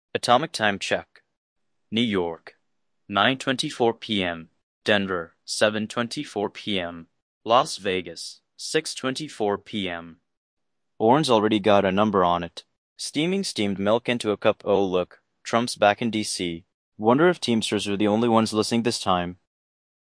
Atomic time check. New York, 9:24 p.m. Denver, 7:24 p.m. Las Vegas, 6:24 p.m. Oren's already got a number on it. Steaming steamed milk into a cup. Oh look, Trump's back in D.C. Wonder if Teamsters are the only ones listening this time.